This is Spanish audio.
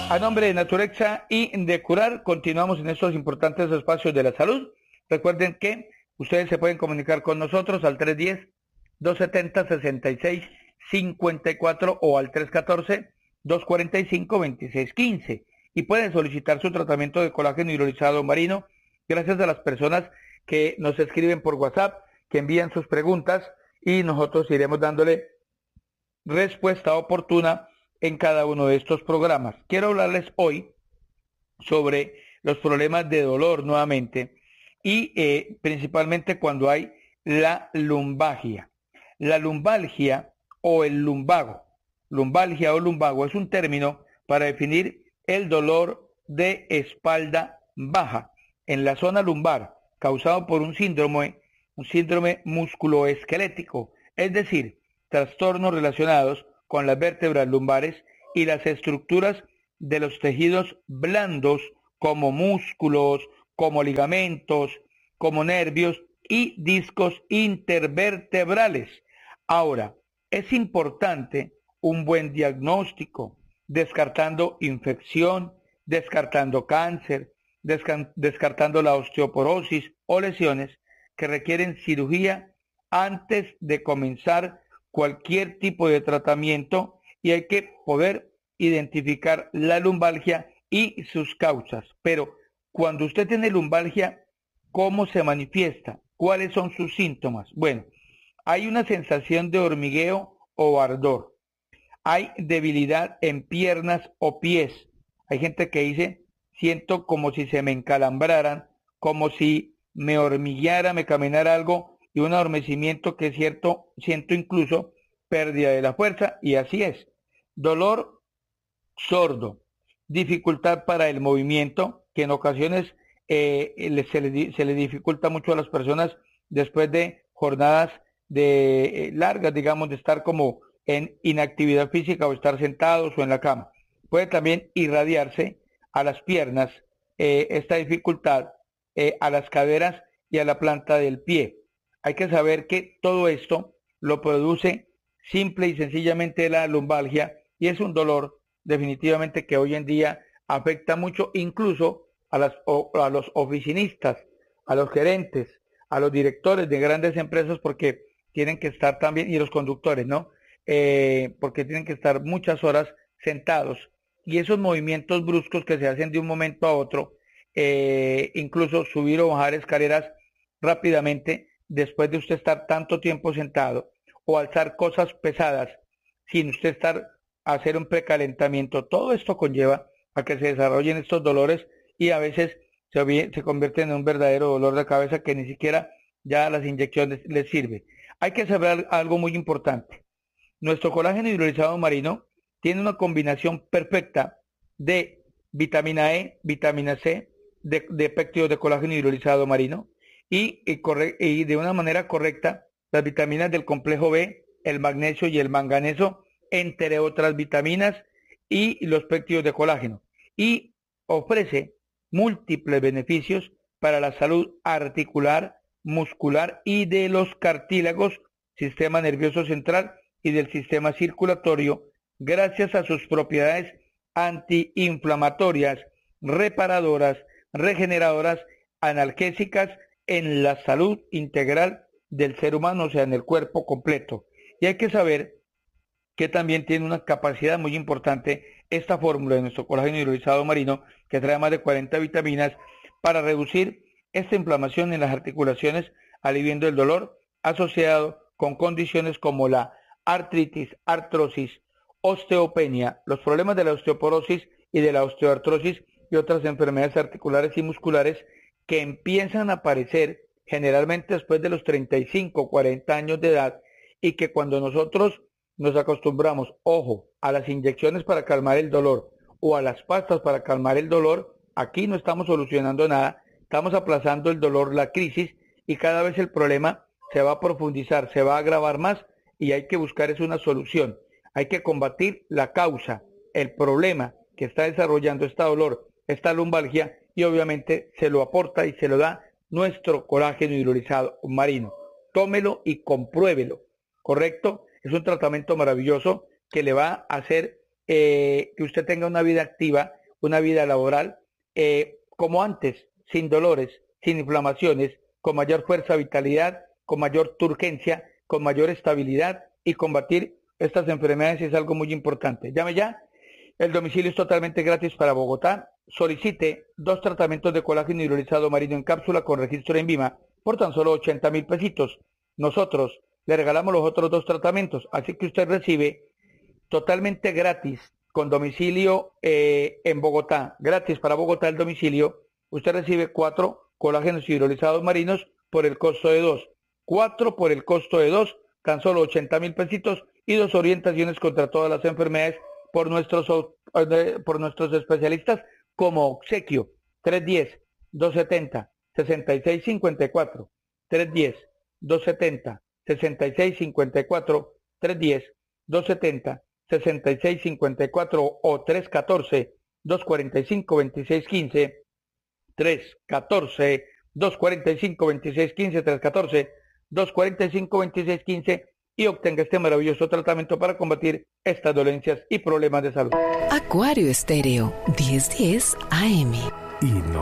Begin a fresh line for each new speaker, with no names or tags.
A nombre de Naturexa y de Curar, continuamos en estos importantes espacios de la salud. Recuerden que ustedes se pueden comunicar con nosotros al 310-270-6654 o al 314-245-2615. Y pueden solicitar su tratamiento de colágeno hidrolizado marino gracias a las personas que nos escriben por WhatsApp, que envían sus preguntas y nosotros iremos dándole respuesta oportuna en cada uno de estos programas. Quiero hablarles hoy sobre los problemas de dolor nuevamente y principalmente cuando hay la lumbalgia. La lumbalgia o el lumbago. Lumbalgia o lumbago es un término para definir el dolor de espalda baja en la zona lumbar causado por un síndrome musculoesquelético, es decir, trastornos relacionados con las vértebras lumbares y las estructuras de los tejidos blandos como músculos, como ligamentos, como nervios y discos intervertebrales. Ahora, es importante un buen diagnóstico, descartando infección, descartando cáncer, descartando la osteoporosis o lesiones que requieren cirugía antes de comenzar cualquier tipo de tratamiento, y hay que poder identificar la lumbalgia y sus causas. Pero cuando usted tiene lumbalgia, ¿cómo se manifiesta? ¿Cuáles son sus síntomas? Bueno, hay una sensación de hormigueo o ardor. Hay debilidad en piernas o pies. Hay gente que dice, siento como si se me encalambraran, como si me hormigueara, me caminara algo, y un adormecimiento que siento incluso pérdida de la fuerza, y así es. Dolor sordo, dificultad para el movimiento, que en ocasiones se le dificulta mucho a las personas después de jornadas largas, digamos, de estar como en inactividad física o estar sentados o en la cama. Puede también irradiarse a las piernas esta dificultad, a las caderas y a la planta del pie. Hay que saber que todo esto lo produce simple y sencillamente la lumbalgia, y es un dolor definitivamente que hoy en día afecta mucho incluso a los oficinistas, a los gerentes, a los directores de grandes empresas, porque tienen que estar también, y los conductores, ¿no? Porque tienen que estar muchas horas sentados, y esos movimientos bruscos que se hacen de un momento a otro, incluso subir o bajar escaleras rápidamente después de usted estar tanto tiempo sentado, o alzar cosas pesadas sin usted hacer un precalentamiento, todo esto conlleva a que se desarrollen estos dolores, y a veces se convierten en un verdadero dolor de cabeza que ni siquiera ya las inyecciones les sirve. Hay que saber algo muy importante. Nuestro colágeno hidrolizado marino tiene una combinación perfecta de vitamina E, vitamina C, de péptidos de colágeno hidrolizado marino, y de una manera correcta las vitaminas del complejo B, el magnesio y el manganeso, entre otras vitaminas, y los péptidos de colágeno. Y ofrece múltiples beneficios para la salud articular, muscular y de los cartílagos, sistema nervioso central y del sistema circulatorio, gracias a sus propiedades antiinflamatorias, reparadoras, regeneradoras, analgésicas en la salud integral del ser humano, o sea, en el cuerpo completo. Y hay que saber que también tiene una capacidad muy importante esta fórmula de nuestro colágeno hidrolizado marino, que trae más de 40 vitaminas, para reducir esta inflamación en las articulaciones, aliviando el dolor asociado con condiciones como la artritis, artrosis, osteopenia, los problemas de la osteoporosis y de la osteoartrosis y otras enfermedades articulares y musculares que empiezan a aparecer generalmente después de los 35 o 40 años de edad, y que cuando nosotros nos acostumbramos, ojo, a las inyecciones para calmar el dolor o a las pastas para calmar el dolor, aquí no estamos solucionando nada, estamos aplazando el dolor, la crisis, y cada vez el problema se va a profundizar, se va a agravar más, y hay que buscar es una solución. Hay que combatir la causa, el problema que está desarrollando este dolor, esta lumbalgia, y obviamente se lo aporta y se lo da nuestro colágeno hidrolizado marino. Tómelo y compruébelo, ¿correcto? Es un tratamiento maravilloso que le va a hacer que usted tenga una vida activa, una vida laboral, como antes, sin dolores, sin inflamaciones, con mayor fuerza, vitalidad, con mayor turgencia, con mayor estabilidad y combatir estas enfermedades es algo muy importante. Llame ya. El domicilio es totalmente gratis para Bogotá. Solicite 2 tratamientos de colágeno hidrolizado marino en cápsula con registro en Vima por tan solo 80.000 pesitos. Nosotros le regalamos los otros 2 tratamientos, así que usted recibe totalmente gratis con domicilio en Bogotá, gratis para Bogotá el domicilio. Usted recibe 4 colágenos hidrolizados marinos por el costo de 2. 4 por el costo de 2, tan solo 80.000 pesitos y 2 orientaciones contra todas las enfermedades por nuestros especialistas como obsequio. 310-270-6654, 310-270-6654, 310-270-6654 o 314-245-2615, 314-245-2615, 314-245-2615 y obtenga este maravilloso tratamiento para combatir estas dolencias y problemas de salud.
Acuario Estéreo, 1010 AM.
Y no